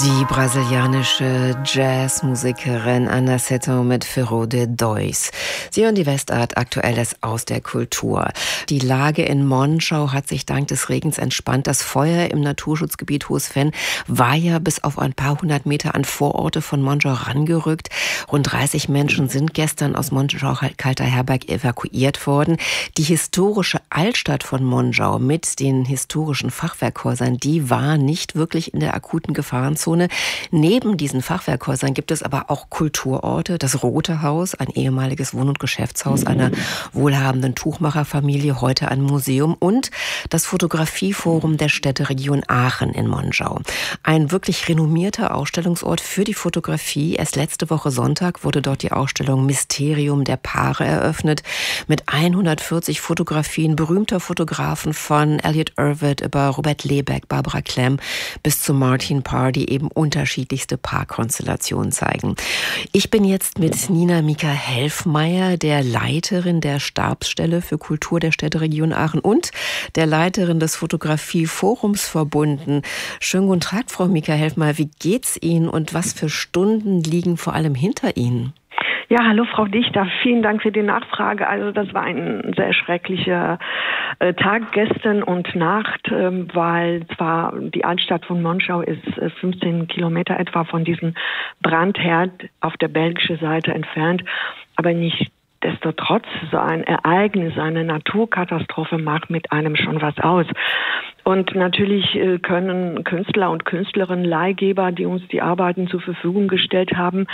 Die brasilianische Jazzmusikerin Ana Seton mit Ferro de Dois. Sie hören die Westart, Aktuelles aus der Kultur. Die Lage in Monschau hat sich dank des Regens entspannt. Das Feuer im Naturschutzgebiet Hohes Venn war ja bis auf ein paar hundert Meter an Vororte von Monschau rangerückt. Rund 30 Menschen sind gestern aus Monschau-Kalter Herberg evakuiert worden. Die historische Altstadt von Monschau mit den historischen Fachwerkhäusern, die war nicht wirklich in der akuten Gefahrenzone. Neben diesen Fachwerkhäusern gibt es aber auch Kulturorte. Das Rote Haus, ein ehemaliges Wohn- und Geschäftshaus einer wohlhabenden Tuchmacherfamilie, heute ein Museum, und das Fotografieforum der Städteregion Aachen in Monschau. Ein wirklich renommierter Ausstellungsort für die Fotografie. Erst letzte Woche Sonntag wurde dort die Ausstellung Mysterium der Paare eröffnet mit 140 Fotografien berühmter Fotografen von Elliot Erwitt über Robert Lebeck, Barbara Klemm bis zu Martin Parr, die eben unterschiedlichste Paarkonstellationen zeigen. Ich bin jetzt mit Nina Mika-Helfmeier, der Leiterin der Stabsstelle für Kultur der Städteregion Aachen und der Leiterin des Fotografieforums verbunden. Schönen guten Tag, Frau Mika-Helfmeier. Wie geht's Ihnen und was für Stunden liegen vor allem hinter Ihnen? Ja, hallo Frau Dichter, vielen Dank für die Nachfrage. Also das war ein sehr schrecklicher Tag gestern und Nacht, weil zwar die Altstadt von Monschau ist 15 Kilometer etwa von diesem Brandherd auf der belgischen Seite entfernt, aber nichtsdestotrotz so ein Ereignis, eine Naturkatastrophe macht mit einem schon was aus. Und natürlich können Künstler und Künstlerinnen, Leihgeber, die uns die Arbeiten zur Verfügung gestellt haben,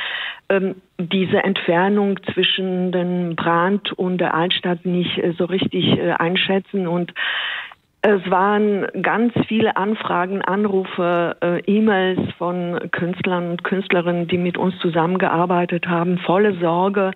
diese Entfernung zwischen dem Brand und der Altstadt nicht so richtig einschätzen. Und es waren ganz viele Anfragen, Anrufe, E-Mails von Künstlern und Künstlerinnen, die mit uns zusammengearbeitet haben, volle Sorge.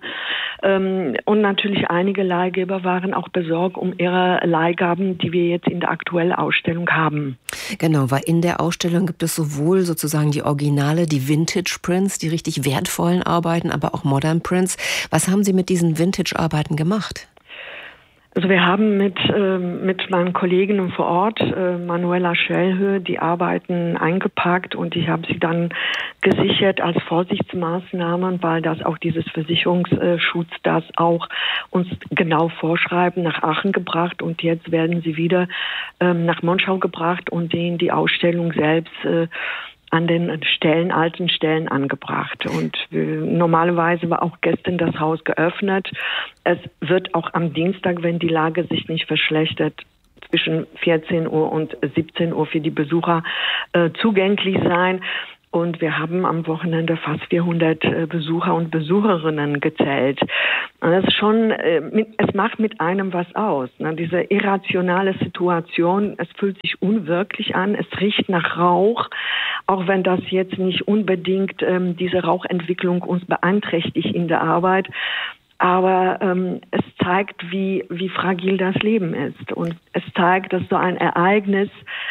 Und natürlich einige Leihgeber waren auch besorgt um ihre Leihgaben, die wir jetzt in der aktuellen Ausstellung haben. Genau, weil in der Ausstellung gibt es sowohl sozusagen die Originale, die Vintage Prints, die richtig wertvollen Arbeiten, aber auch Modern Prints. Was haben Sie mit diesen Vintage-Arbeiten gemacht? Also wir haben mit meinen Kolleginnen vor Ort, Manuela Schellhöhe, die Arbeiten eingepackt und ich habe sie dann gesichert als Vorsichtsmaßnahmen, weil das auch dieses Versicherungsschutz das auch uns genau vorschreiben, nach Aachen gebracht und jetzt werden sie wieder nach Monschau gebracht und in die Ausstellung selbst an den alten Stellen angebracht. Und normalerweise war auch gestern das Haus geöffnet. Es wird auch am Dienstag, wenn die Lage sich nicht verschlechtert, zwischen 14 Uhr und 17 Uhr für die Besucher zugänglich sein. Und wir haben am Wochenende fast 400 Besucher und Besucherinnen gezählt. Und das ist schon, es macht mit einem was aus. Ne? Diese irrationale Situation, es fühlt sich unwirklich an, es riecht nach Rauch, auch wenn das jetzt nicht unbedingt diese Rauchentwicklung uns beeinträchtigt in der Arbeit. Aber es zeigt, wie fragil das Leben ist. Und es zeigt, dass so ein Ereignis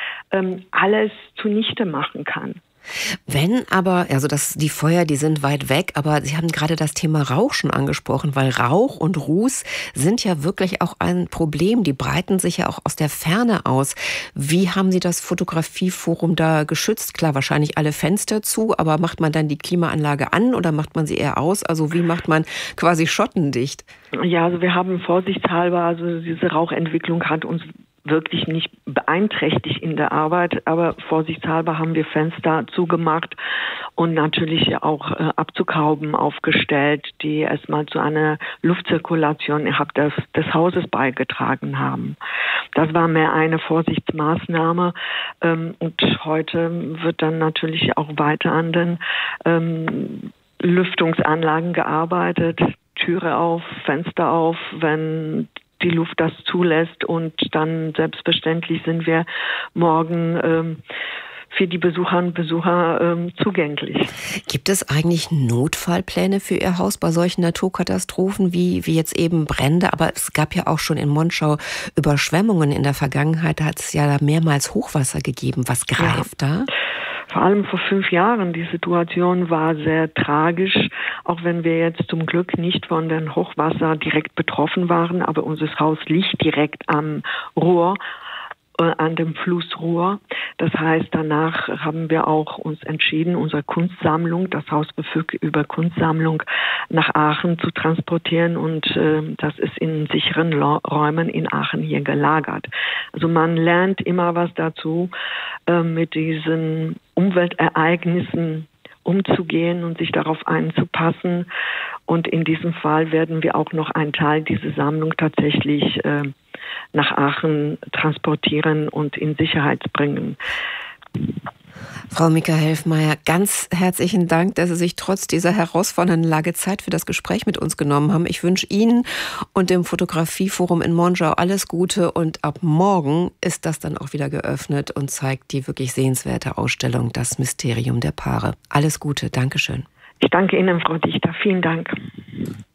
alles zunichte machen kann. Wenn aber, also die Feuer, die sind weit weg, aber Sie haben gerade das Thema Rauch schon angesprochen, weil Rauch und Ruß sind ja wirklich auch ein Problem. Die breiten sich ja auch aus der Ferne aus. Wie haben Sie das Fotografieforum da geschützt? Klar, wahrscheinlich alle Fenster zu, aber macht man dann die Klimaanlage an oder macht man sie eher aus? Also wie macht man quasi schottendicht? Ja, also wir haben vorsichtshalber, also diese Rauchentwicklung hat uns wirklich nicht beeinträchtigt in der Arbeit, aber vorsichtshalber haben wir Fenster zugemacht und natürlich auch Abzughauben aufgestellt, die erstmal zu einer Luftzirkulation des Hauses beigetragen haben. Das war mehr eine Vorsichtsmaßnahme und heute wird dann natürlich auch weiter an den Lüftungsanlagen gearbeitet, Türe auf, Fenster auf, wenn die Luft das zulässt und dann selbstverständlich sind wir morgen für die Besucherinnen und Besucher zugänglich. Gibt es eigentlich Notfallpläne für Ihr Haus bei solchen Naturkatastrophen wie jetzt eben Brände? Aber es gab ja auch schon in Monschau Überschwemmungen in der Vergangenheit. Da hat es ja mehrmals Hochwasser gegeben. Was greift da? Vor allem vor 5 Jahren, die Situation war sehr tragisch, auch wenn wir jetzt zum Glück nicht von den Hochwasser direkt betroffen waren, aber unser Haus liegt direkt am Ruhr. an dem Fluss Ruhr. Das heißt, danach haben wir auch uns entschieden, unsere Kunstsammlung, das Haus verfügt über Kunstsammlung, nach Aachen zu transportieren und das ist in sicheren Räumen in Aachen hier gelagert. Also man lernt immer was dazu, mit diesen Umweltereignissen umzugehen und sich darauf einzupassen. Und in diesem Fall werden wir auch noch einen Teil dieser Sammlung tatsächlich nach Aachen transportieren und in Sicherheit bringen. Frau Mika Helfmeier, ganz herzlichen Dank, dass Sie sich trotz dieser herausfordernden Lage Zeit für das Gespräch mit uns genommen haben. Ich wünsche Ihnen und dem Fotografieforum in Monschau alles Gute und ab morgen ist das dann auch wieder geöffnet und zeigt die wirklich sehenswerte Ausstellung Das Mysterium der Paare. Alles Gute, Dankeschön. Ich danke Ihnen, Frau Dichter. Vielen Dank.